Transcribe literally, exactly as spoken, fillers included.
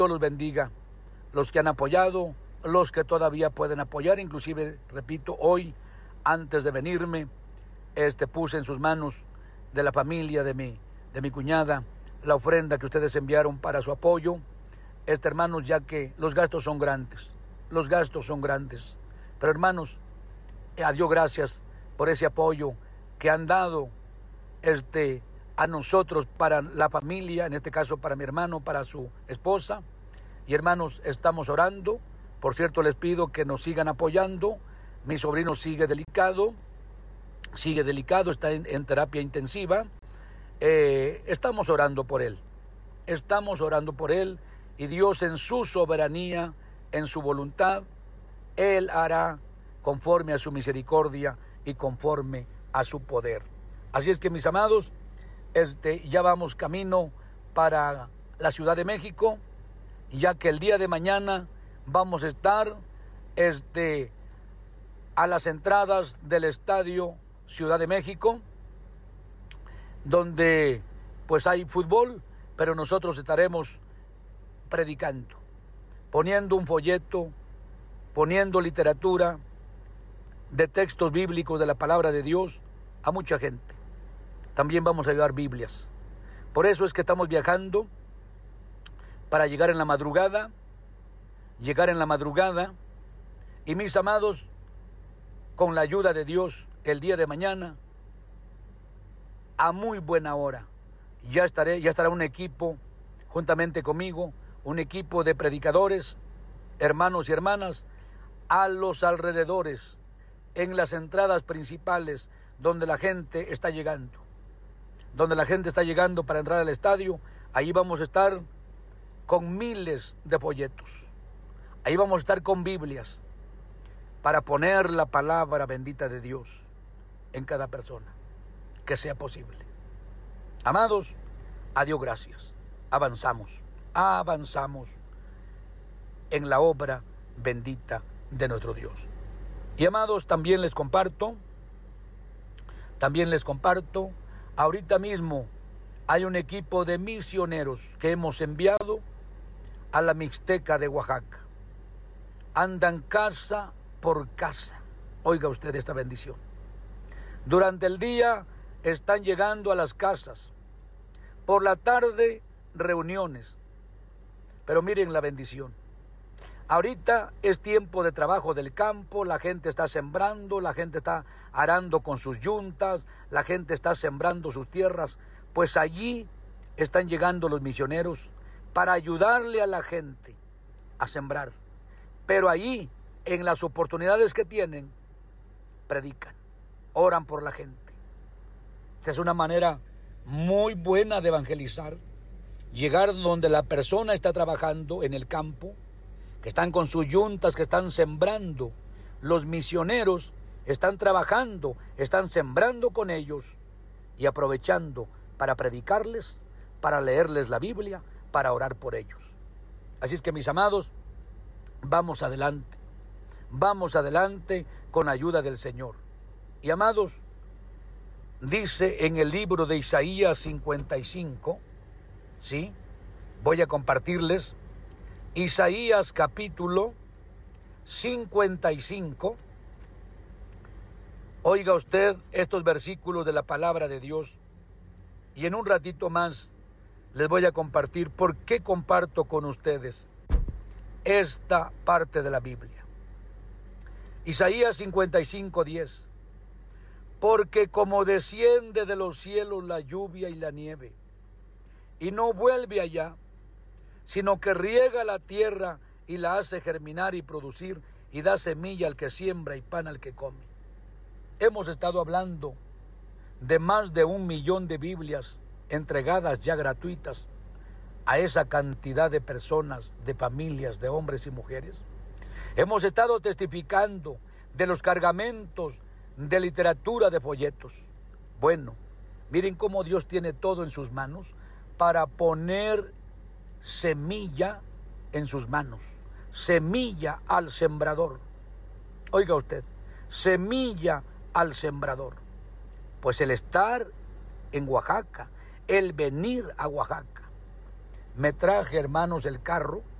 los bendiga. Los que han apoyado, los que todavía pueden apoyar, inclusive, repito, hoy, antes de venirme, este, puse en sus manos de la familia de mi, de mi cuñada la ofrenda que ustedes enviaron para su apoyo. Este, hermanos, ya que los gastos son grandes, los gastos son grandes. Pero, hermanos, a Dios gracias por ese apoyo que han dado este, a nosotros para la familia, en este caso para mi hermano, para su esposa. Y, hermanos, estamos orando. Por cierto, les pido que nos sigan apoyando. Mi sobrino sigue delicado, sigue delicado, está en, en terapia intensiva. Eh, estamos orando por él, estamos orando por él, y Dios en su soberanía, en su voluntad, Él hará conforme a su misericordia y conforme a su poder. Así es que, mis amados, este, ya vamos camino para la Ciudad de México, ya que el día de mañana vamos a estar este, a las entradas del Estadio Ciudad de México, donde pues hay fútbol, pero nosotros estaremos predicando, poniendo un folleto, poniendo literatura de textos bíblicos de la palabra de Dios a mucha gente. También vamos a llevar Biblias. Por eso es que estamos viajando para llegar en la madrugada, llegar en la madrugada, y mis amados, con la ayuda de Dios, el día de mañana, a muy buena hora, ya estaré, ya estará un equipo juntamente conmigo, un equipo de predicadores, hermanos y hermanas, a los alrededores, en las entradas principales, donde la gente está llegando, donde la gente está llegando para entrar al estadio. Ahí vamos a estar con miles de folletos, ahí vamos a estar con Biblias, para poner la palabra bendita de Dios en cada persona, que sea posible. Amados, a Dios gracias, avanzamos, avanzamos en la obra bendita de nuestro Dios. Y, amados, también les comparto, también les comparto, ahorita mismo hay un equipo de misioneros que hemos enviado a la Mixteca de Oaxaca. Andan casa por casa. Oiga usted esta bendición. Durante el día están llegando a las casas. Por la tarde, reuniones. Pero miren la bendición. Ahorita es tiempo de trabajo del campo, la gente está sembrando, la gente está arando con sus yuntas, la gente está sembrando sus tierras. Pues allí están llegando los misioneros para ayudarle a la gente a sembrar. Pero allí, en las oportunidades que tienen, predican, oran por la gente. Esta es una manera muy buena de evangelizar, llegar donde la persona está trabajando en el campo, que están con sus yuntas, que están sembrando. Los misioneros están trabajando, están sembrando con ellos y aprovechando para predicarles, para leerles la Biblia, para orar por ellos. Así es que, mis amados, vamos adelante, vamos adelante con la ayuda del Señor. Y, amados, dice en el libro de Isaías cincuenta y cinco, ¿sí? Voy a compartirles Isaías capítulo cincuenta y cinco. Oiga usted estos versículos de la palabra de Dios, y en un ratito más les voy a compartir por qué comparto con ustedes esta parte de la Biblia. Isaías cincuenta y cinco, diez. Porque como desciende de los cielos la lluvia y la nieve, y no vuelve allá, sino que riega la tierra y la hace germinar y producir, y da semilla al que siembra y pan al que come. Hemos estado hablando de más de un millón de Biblias entregadas ya gratuitas a esa cantidad de personas, de familias, de hombres y mujeres. Hemos estado testificando de los cargamentos de literatura, de folletos. Bueno, miren cómo Dios tiene todo en sus manos para poner semilla en sus manos, semilla al sembrador. Oiga usted, semilla al sembrador. Pues el estar en Oaxaca, el venir a Oaxaca, Me traje, hermanos, el carro